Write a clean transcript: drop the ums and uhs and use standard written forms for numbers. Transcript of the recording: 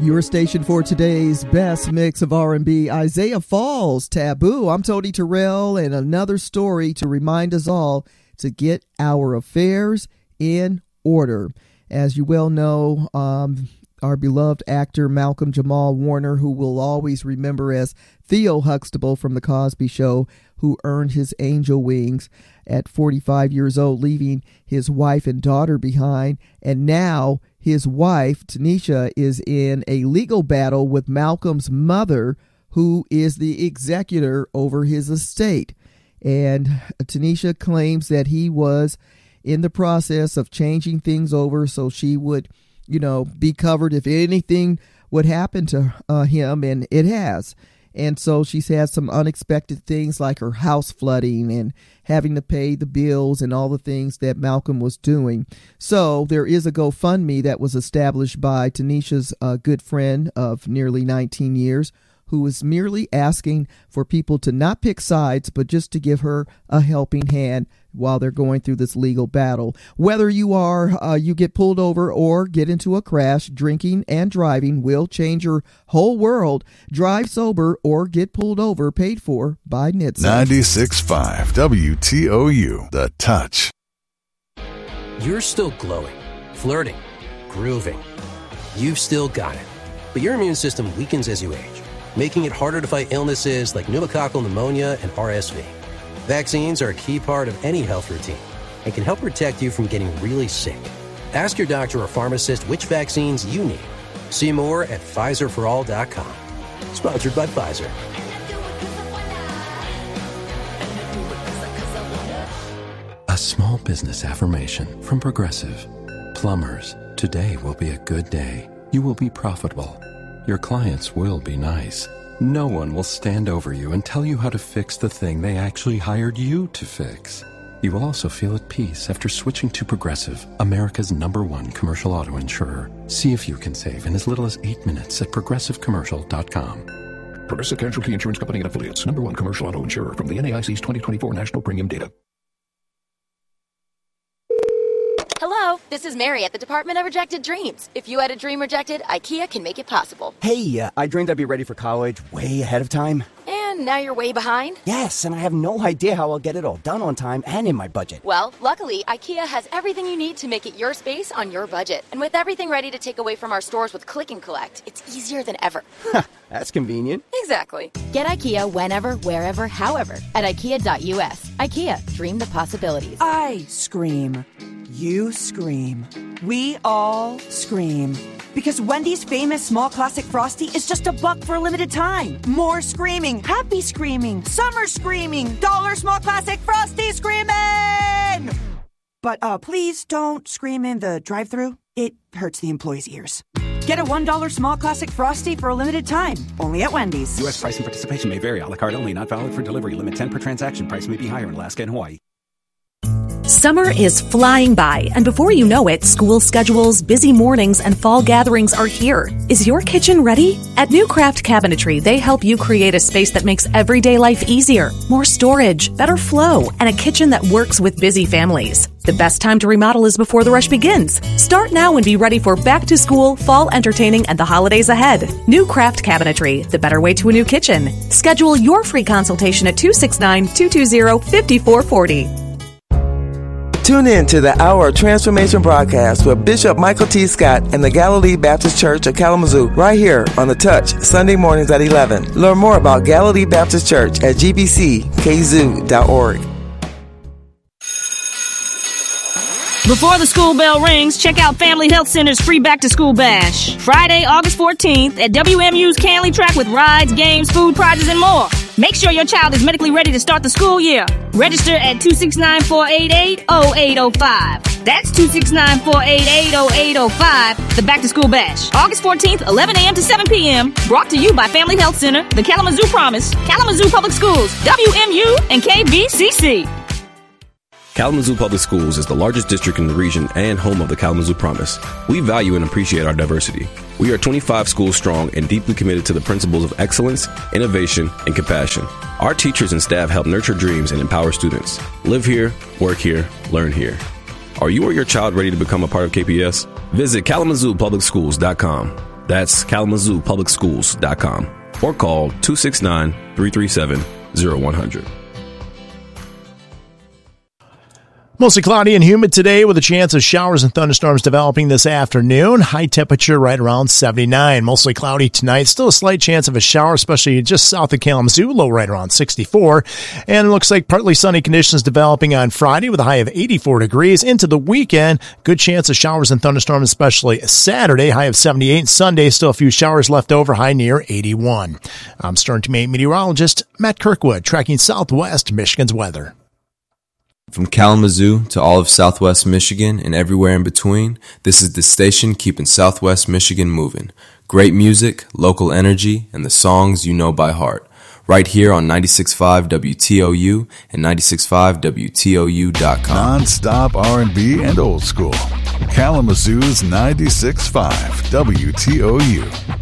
Your station for today's best mix of R&B, Isaiah Falls, Taboo. I'm Tony Terrell, and another story to remind us all to get our affairs in order. As you well know, our beloved actor Malcolm Jamal Warner, who we'll always remember as Theo Huxtable from The Cosby Show, who earned his angel wings at 45 years old, leaving his wife and daughter behind. And now his wife, Tanisha, is in a legal battle with Malcolm's mother, who is the executor over his estate. And Tanisha claims that he was in the process of changing things over so she would, be covered if anything would happen to him, and it has. And so she's had some unexpected things like her house flooding and having to pay the bills and all the things that Malcolm was doing. So there is a GoFundMe that was established by Tanisha's good friend of nearly 19 years, who is merely asking for people to not pick sides, but just to give her a helping hand while they're going through this legal battle. Whether you get pulled over or get into a crash, drinking and driving will change your whole world. Drive sober or get pulled over, paid for by NHTSA. 96.5 WTOU, The Touch. You're still glowing, flirting, grooving. You've still got it. But your immune system weakens as you age, making it harder to fight illnesses like pneumococcal pneumonia and RSV. Vaccines are a key part of any health routine and can help protect you from getting really sick. Ask your doctor or pharmacist which vaccines you need. See more at PfizerForAll.com. Sponsored by Pfizer. A small business affirmation from Progressive. Plumbers, today will be a good day. You will be profitable. Your clients will be nice. No one will stand over you and tell you how to fix the thing they actually hired you to fix. You will also feel at peace after switching to Progressive, America's #1 commercial auto insurer. See if you can save in as little as 8 minutes at progressivecommercial.com. Progressive Casualty Insurance Company and Affiliates, #1 commercial auto insurer from the NAIC's 2024 National Premium Data. Hello, this is Mary at the Department of Rejected Dreams. If you had a dream rejected, IKEA can make it possible. Hey, I dreamed I'd be ready for college way ahead of time. And now you're way behind? Yes, and I have no idea how I'll get it all done on time and in my budget. Well, luckily, IKEA has everything you need to make it your space on your budget. And with everything ready to take away from our stores with Click and Collect, it's easier than ever. That's convenient. Exactly. Get IKEA whenever, wherever, however at IKEA.us. IKEA, dream the possibilities. I scream. You scream. We all scream. Because Wendy's famous small classic Frosty is just $1 for a limited time. More screaming, happy screaming, summer screaming, dollar small classic Frosty screaming! But please don't scream in the drive-thru. It hurts the employees' ears. Get a $1 small classic Frosty for a limited time. Only at Wendy's. U.S. price and participation may vary. A la carte only. Not valid for delivery. Limit 10 per transaction. Price may be higher in Alaska and Hawaii. Summer is flying by, and before you know it, school schedules, busy mornings, and fall gatherings are here. Is your kitchen ready? At New Craft Cabinetry, they help you create a space that makes everyday life easier, more storage, better flow, and a kitchen that works with busy families. The best time to remodel is before the rush begins. Start now and be ready for back to school, fall entertaining, and the holidays ahead. New Craft Cabinetry, the better way to a new kitchen. Schedule your free consultation at 269-220-5440. Tune in to the Hour of Transformation broadcast with Bishop Michael T. Scott and the Galilee Baptist Church of Kalamazoo right here on The Touch, Sunday mornings at 11. Learn more about Galilee Baptist Church at gbckzoo.org. Before the school bell rings, check out Family Health Center's free back-to-school bash. Friday, August 14th at WMU's Canley Track with rides, games, food, prizes, and more. Make sure your child is medically ready to start the school year. Register at 269-488-0805. That's 269-488-0805. The Back-to-School Bash. August 14th, 11 a.m. to 7 p.m. Brought to you by Family Health Center, the Kalamazoo Promise, Kalamazoo Public Schools, WMU, and KBCC. Kalamazoo Public Schools is the largest district in the region and home of the Kalamazoo Promise. We value and appreciate our diversity. We are 25 schools strong and deeply committed to the principles of excellence, innovation, and compassion. Our teachers and staff help nurture dreams and empower students. Live here, work here, learn here. Are you or your child ready to become a part of KPS? Visit KalamazooPublicSchools.com. That's KalamazooPublicSchools.com or call 269-337-0100. Mostly cloudy and humid today with a chance of showers and thunderstorms developing this afternoon. High temperature right around 79. Mostly cloudy tonight. Still a slight chance of a shower, especially just south of Kalamazoo. Low right around 64. And it looks like partly sunny conditions developing on Friday with a high of 84 degrees. Into the weekend, good chance of showers and thunderstorms, especially Saturday. High of 78. And Sunday, still a few showers left over. High near 81. I'm Stern Teammate meteorologist Matt Kirkwood, tracking Southwest Michigan's weather. From Kalamazoo to all of Southwest Michigan and everywhere in between, this is the station keeping Southwest Michigan moving. Great music, local energy, and the songs you know by heart. Right here on 96.5 WTOU and 96.5WTOU.com. Non-stop R&B and old school. Kalamazoo's 96.5 WTOU.